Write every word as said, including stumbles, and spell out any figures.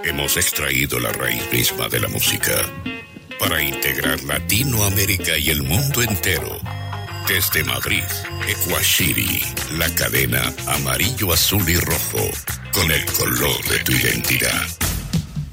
Hemos extraído la raíz misma de la música para integrar Latinoamérica y el mundo entero. Desde Madrid, Ecuashiri, la cadena amarillo, azul y rojo, con el color de tu identidad.